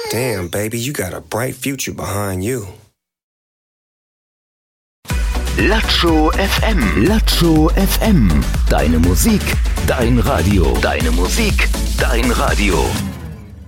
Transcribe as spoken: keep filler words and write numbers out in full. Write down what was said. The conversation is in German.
Damn, baby, you got a bright future behind you. Latscho F M. Latscho F M. Deine Musik, dein Radio. Deine Musik, dein Radio.